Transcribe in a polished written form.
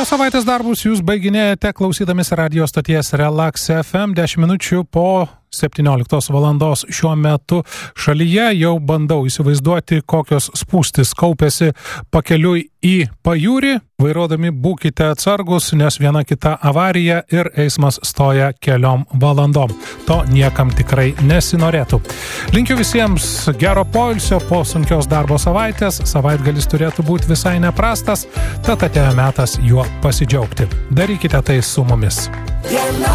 Savaitės darbus jūs baiginėjate klausydamis radio stoties Relax FM 10 minučių po 17 valandos šiuo metu šalyje. Jau bandau įsivaizduoti, kokios spūstis kaupėsi pakeliui į pajūrį. Vairuodami būkite atsargus, nes viena kita avarija ir eismas stoja keliom valandom. To niekam tikrai nesinorėtų. Linkiu visiems gero poilsio po sunkios darbo savaitės. Savaitgalis turėtų būti visai neprastas, tad atėjo metas juo pasidžiaugti. Darykite tai su mumis.